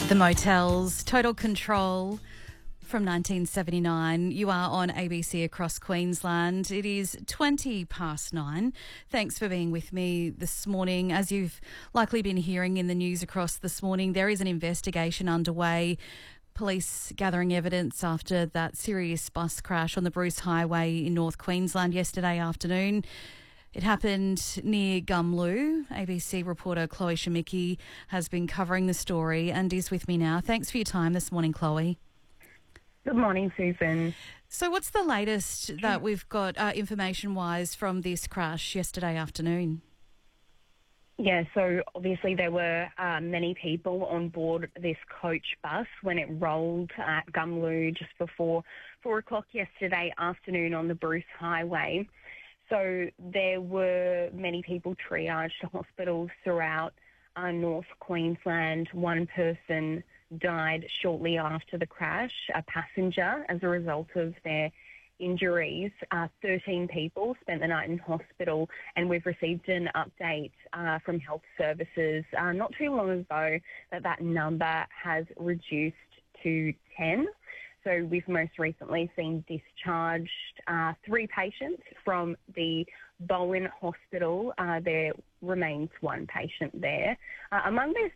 The Motels, Total Control from 1979. You are on ABC across Queensland. It is 9:20. Thanks for being with me this morning. As you've likely been hearing in the news across this morning, there is an investigation underway. Police gathering evidence after that serious bus crash on the Bruce Highway in North Queensland yesterday afternoon. It happened near Gumloo. ABC reporter Chloe Shemicki has been covering the story and is with me now. Thanks for your time this morning, Chloe. Good morning, Susan. So what's the latest that we've got information-wise from this crash yesterday afternoon? Yeah, so obviously there were many people on board this coach bus when it rolled at Gumloo just before 4 o'clock yesterday afternoon on the Bruce Highway. So there were many people triaged to hospitals throughout North Queensland. One person died shortly after the crash, a passenger, as a result of their injuries. 13 people spent the night in hospital, and we've received an update from Health Services not too long ago that number has reduced to 10. So we've most recently seen discharged 3 patients from the Bowen Hospital. There remains one patient there. Among those